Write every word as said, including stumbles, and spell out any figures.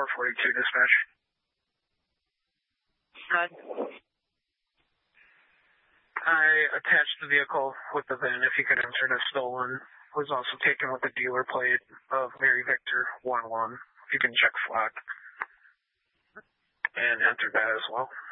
forty-two dispatch. Good. I attached the vehicle with the V I N if you could enter it as stolen. Was also taken with the dealer plate of Mary Victor one one. If you can check Slack. And enter that as well.